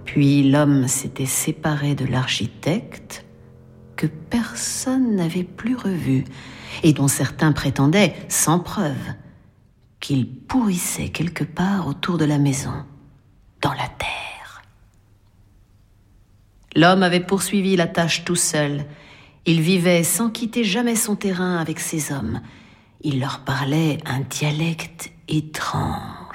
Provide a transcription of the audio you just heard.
Puis l'homme s'était séparé de l'architecte que personne n'avait plus revu et dont certains prétendaient, sans preuve, qu'il pourrissait quelque part autour de la maison, dans la terre. L'homme avait poursuivi la tâche tout seul. Il vivait sans quitter jamais son terrain avec ses hommes. Il leur parlait un dialecte étrange.